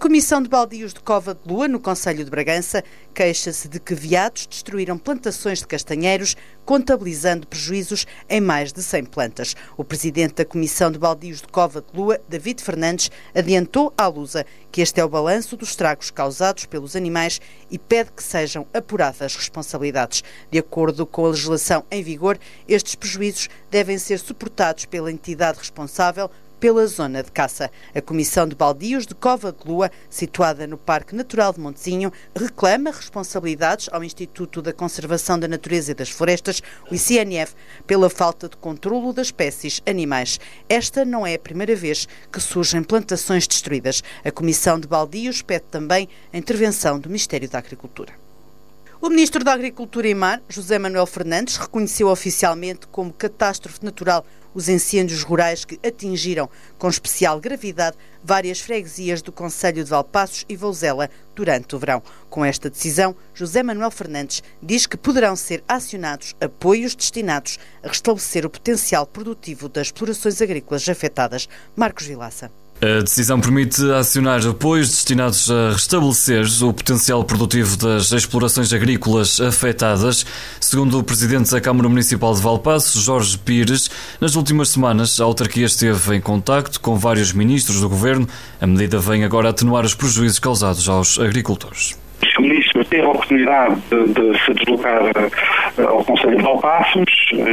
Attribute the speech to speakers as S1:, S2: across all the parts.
S1: Comissão de Baldios de Cova de Lua, no concelho de Bragança, queixa-se de que veados destruíram plantações de castanheiros, contabilizando prejuízos em mais de 100 plantas. O presidente da Comissão de Baldios de Cova de Lua, David Fernandes, adiantou à Lusa que este é o balanço dos estragos causados pelos animais e pede que sejam apuradas responsabilidades. De acordo com a legislação em vigor, estes prejuízos devem ser suportados pela entidade responsável pela zona de caça. A Comissão de Baldios de Cova de Lua, situada no Parque Natural de Montezinho, reclama responsabilidades ao Instituto da Conservação da Natureza e das Florestas, o ICNF, pela falta de controlo das espécies animais. Esta não é a primeira vez que surgem plantações destruídas. A Comissão de Baldios pede também a intervenção do Ministério da Agricultura. O Ministro da Agricultura e Mar, José Manuel Fernandes, reconheceu oficialmente como catástrofe natural os incêndios rurais que atingiram, com especial gravidade, várias freguesias do concelho de Valpaços e Vouzela durante o verão. Com esta decisão, José Manuel Fernandes diz que poderão ser acionados apoios destinados a restabelecer o potencial produtivo das explorações agrícolas afetadas. Marcos Vilaça.
S2: A decisão permite acionar apoios destinados a restabelecer o potencial produtivo das explorações agrícolas afetadas. Segundo o presidente da Câmara Municipal de Valpaços, Jorge Pires, nas últimas semanas a autarquia esteve em contacto com vários ministros do governo. A medida vem agora atenuar os prejuízos causados aos agricultores.
S3: O Ministro teve a oportunidade de se deslocar ao Concelho de Valpaços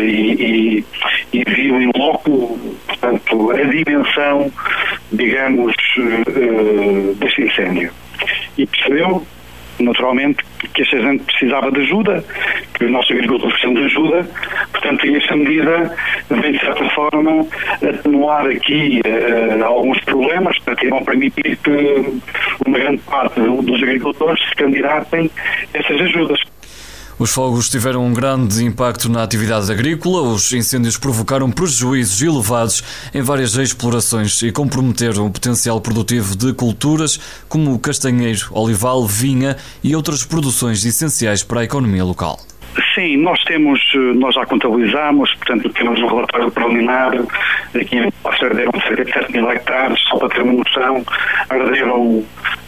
S3: e viu em loco, portanto, a dimensão, digamos, deste incêndio. E percebeu, naturalmente, que esta gente precisava de ajuda, que os nossos agricultores precisam de ajuda. Portanto, esta medida vem, de certa forma, atenuar aqui alguns problemas, que vão permitir que uma grande parte dos agricultores se candidatem a essas ajudas.
S2: Os fogos tiveram um grande impacto na atividade agrícola. Os incêndios provocaram prejuízos elevados em várias explorações e comprometeram o potencial produtivo de culturas como o castanheiro, olival, vinha e outras produções essenciais para a economia local.
S3: Sim, nós já contabilizamos, portanto temos um relatório preliminar, aqui em Valpaços arderam cerca de 7 mil hectares, só para ter uma noção, arderam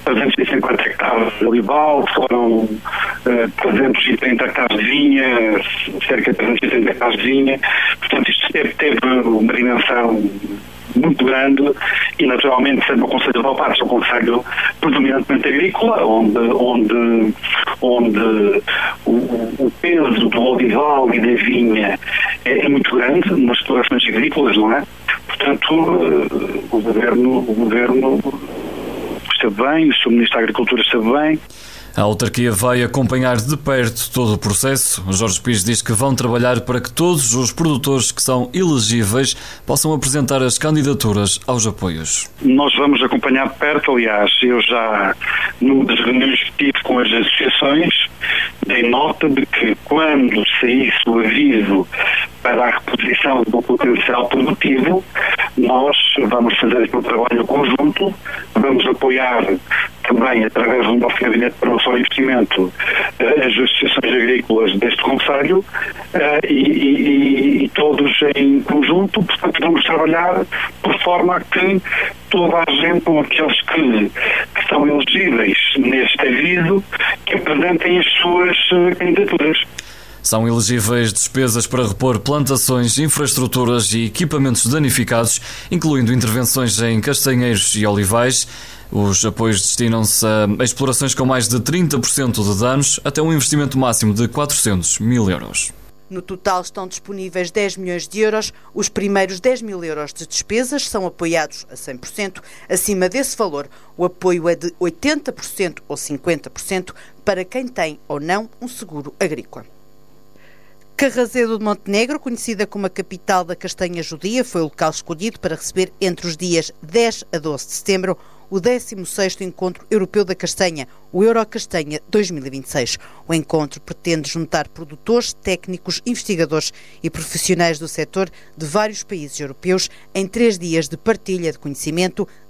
S3: 350 hectares de olival, foram 330 hectares de vinha, cerca de 330 hectares de vinha, portanto isto teve uma dimensão muito grande e, naturalmente, sendo o Concelho de Valpaços um concelho predominantemente agrícola, onde o peso do olival e da vinha é muito grande nas explorações agrícolas, não é? Portanto, o Governo esteve bem, o Sr. Ministro da Agricultura esteve bem.
S2: A autarquia vai acompanhar de perto todo o processo. Jorge Pires diz que vão trabalhar para que todos os produtores que são elegíveis possam apresentar as candidaturas aos apoios.
S3: Nós vamos acompanhar de perto, aliás, eu já, numa das reuniões que tive com as associações, dei nota de que quando saísse o aviso para a reposição do potencial produtivo, nós vamos fazer aqui um trabalho conjunto, vamos apoiar também, através do nosso Gabinete de Promoção e Investimento, as associações agrícolas deste concelho e todos em conjunto, portanto vamos trabalhar por forma a que toda a gente, ou aqueles que são elegíveis neste aviso, que apresentem as suas candidaturas.
S2: São elegíveis despesas para repor plantações, infraestruturas e equipamentos danificados, incluindo intervenções em castanheiros e olivais. Os apoios destinam-se a explorações com mais de 30% de danos, até um investimento máximo de 400 mil euros.
S1: No total estão disponíveis 10 milhões de euros. Os primeiros 10 mil euros de despesas são apoiados a 100%. Acima desse valor, o apoio é de 80% ou 50% para quem tem ou não um seguro agrícola. Carrazedo de Montenegro, conhecida como a capital da castanha judia, foi o local escolhido para receber entre os dias 10 a 12 de setembro o 16º Encontro Europeu da Castanha, o Eurocastanha 2026. O encontro pretende juntar produtores, técnicos, investigadores e profissionais do setor de vários países europeus em 3 dias de partilha de conhecimento,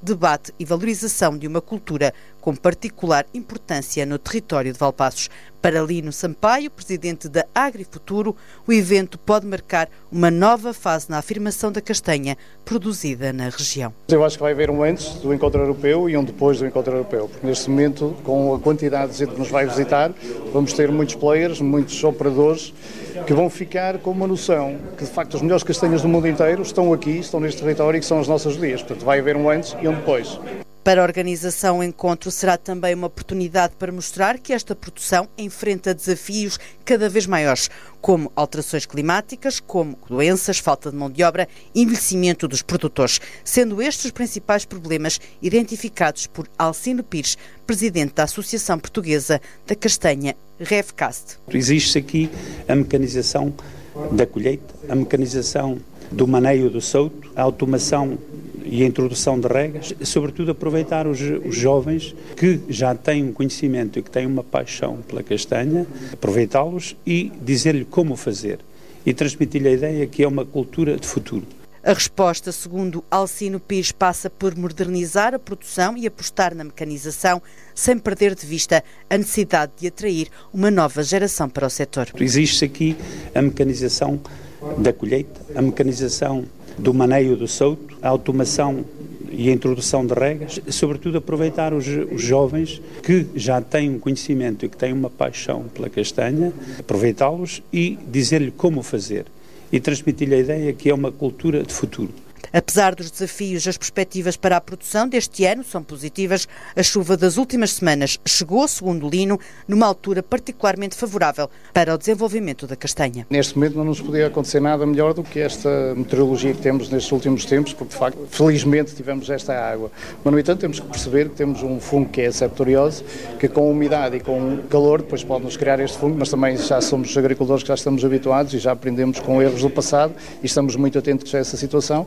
S1: debate e valorização de uma cultura com particular importância no território de Valpaços. Para Lino Sampaio, presidente da Agrifuturo, o evento pode marcar uma nova fase na afirmação da castanha produzida na região.
S4: Eu acho que vai haver um antes do encontro europeu e um depois do encontro europeu, porque neste momento, com a quantidade de gente que nos vai visitar, vamos ter muitos players, muitos operadores que vão ficar com uma noção que, de facto, as melhores castanhas do mundo inteiro estão aqui, estão neste território e que são as nossas dias. Portanto, vai haver um antes e um depois.
S1: Para a organização, o encontro será também uma oportunidade para mostrar que esta produção enfrenta desafios cada vez maiores, como alterações climáticas, como doenças, falta de mão de obra e envelhecimento dos produtores, sendo estes os principais problemas identificados por Alcino Pires, presidente da Associação Portuguesa da Castanha, RevCast.
S5: Existe aqui a mecanização da colheita, a mecanização do maneio do solto, a automação e a introdução de regas, sobretudo aproveitar os jovens que já têm um conhecimento e que têm uma paixão pela castanha, aproveitá-los e dizer-lhe como fazer e transmitir-lhe a ideia que é uma cultura de futuro.
S1: A resposta, segundo Alcino Pires, passa por modernizar a produção e apostar na mecanização, sem perder de vista a necessidade de atrair uma nova geração para o setor.
S5: Existe aqui a mecanização da colheita, a mecanização do maneio do solto, a automação e a introdução de regas, sobretudo aproveitar os jovens que já têm um conhecimento e que têm uma paixão pela castanha, aproveitá-los e dizer-lhe como fazer e transmitir-lhe a ideia que é uma cultura de futuro.
S1: Apesar dos desafios, as perspectivas para a produção deste ano são positivas. A chuva das últimas semanas chegou, segundo Lino, numa altura particularmente favorável para o desenvolvimento da castanha.
S4: Neste momento não nos podia acontecer nada melhor do que esta meteorologia que temos nestes últimos tempos, porque de facto, felizmente tivemos esta água. Mas no entanto temos que perceber que temos um fungo que é a septoriose, que com umidade e com calor depois pode-nos criar este fungo, mas também já somos agricultores que já estamos habituados e já aprendemos com erros do passado e estamos muito atentos a essa situação.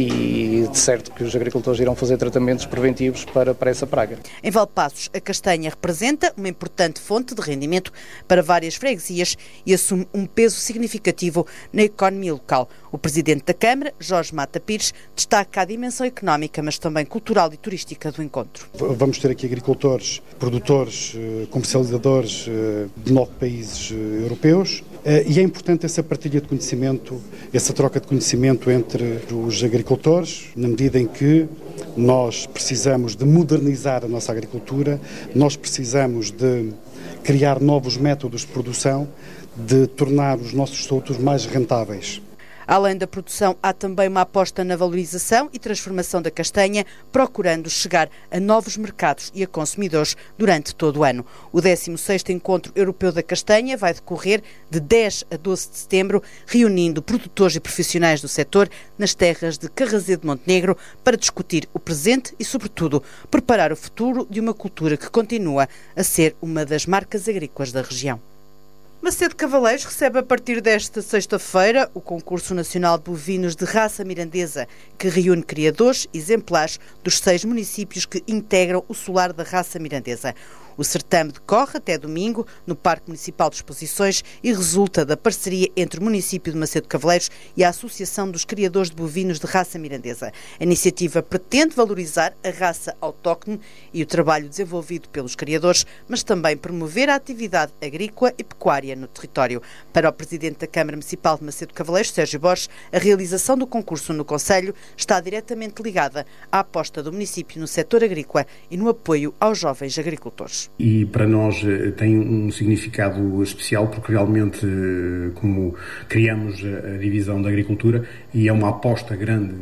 S4: E de certo que os agricultores irão fazer tratamentos preventivos para essa praga.
S1: Em Valpaços, a castanha representa uma importante fonte de rendimento para várias freguesias e assume um peso significativo na economia local. O presidente da Câmara, Jorge Mata Pires, destaca a dimensão económica, mas também cultural e turística do encontro.
S6: Vamos ter aqui agricultores, produtores, comercializadores de 9 países europeus. E é importante essa partilha de conhecimento, essa troca de conhecimento entre os agricultores, na medida em que nós precisamos de modernizar a nossa agricultura, nós precisamos de criar novos métodos de produção, de tornar os nossos soltos mais rentáveis.
S1: Além da produção, há também uma aposta na valorização e transformação da castanha, procurando chegar a novos mercados e a consumidores durante todo o ano. O 16º Encontro Europeu da Castanha vai decorrer de 10 a 12 de setembro, reunindo produtores e profissionais do setor nas terras de Carrazedo de Montenegro para discutir o presente e, sobretudo, preparar o futuro de uma cultura que continua a ser uma das marcas agrícolas da região. Macedo Cavaleiros recebe a partir desta sexta-feira o Concurso Nacional de Bovinos de Raça Mirandesa, que reúne criadores exemplares dos 6 municípios que integram o solar da raça mirandesa. O certame decorre até domingo no Parque Municipal de Exposições e resulta da parceria entre o município de Macedo Cavaleiros e a Associação dos Criadores de Bovinos de Raça Mirandesa. A iniciativa pretende valorizar a raça autóctone e o trabalho desenvolvido pelos criadores, mas também promover a atividade agrícola e pecuária no território. Para o presidente da Câmara Municipal de Macedo Cavaleiros, Sérgio Borges, a realização do concurso no concelho está diretamente ligada à aposta do município no setor agrícola e no apoio aos jovens agricultores.
S7: E para nós tem um significado especial porque realmente, como criamos a divisão da agricultura e é uma aposta grande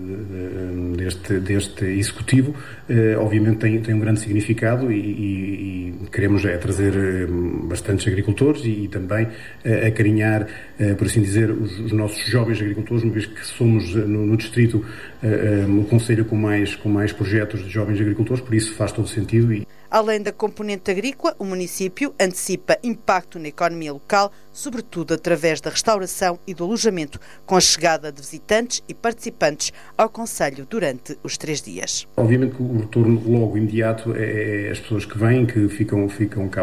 S7: deste executivo, obviamente tem um grande significado e queremos trazer bastantes agricultores e também acarinhar, por assim dizer, os nossos jovens agricultores, uma vez que somos no distrito o concelho com mais projetos de jovens agricultores, por isso faz todo sentido.
S1: Além da componente agrícola, o município antecipa impacto na economia local, sobretudo através da restauração e do alojamento, com a chegada de visitantes e participantes ao concelho durante os 3 dias.
S7: Obviamente que o retorno logo imediato é as pessoas que vêm, que ficam cá